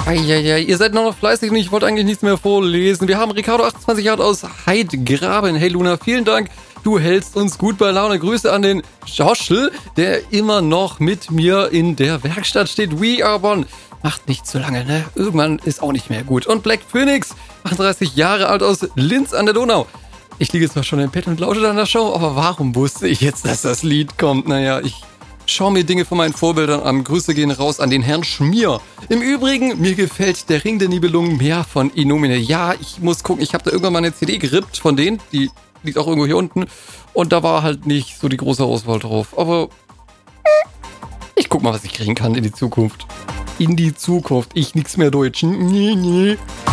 Eieiei, ihr seid noch fleißig und ich wollte eigentlich nichts mehr vorlesen. Wir haben Ricardo 28 Jahre aus Heidgraben. Hey Luna, vielen Dank. Du hältst uns gut bei Laune. Grüße an den Joschel, der immer noch mit mir in der Werkstatt steht. We are one. Macht nicht zu lange, ne? Irgendwann ist auch nicht mehr gut. Und Black Phoenix, 38 Jahre alt aus Linz an der Donau. Ich liege zwar schon im Bett und lausche an der Show, aber warum wusste ich jetzt, dass das Lied kommt? Naja, ich schau mir Dinge von meinen Vorbildern an. Grüße gehen raus an den Herrn Schmier. Im Übrigen, mir gefällt der Ring der Nibelungen mehr von Inomine. Ja, ich muss gucken, ich habe da irgendwann mal eine CD gerippt von denen. Die liegt auch irgendwo hier unten. Und da war halt nicht so die große Auswahl drauf. Aber ich guck mal, was ich kriegen kann in die Zukunft. In die Zukunft. Ich nix mehr Deutschen. Nee.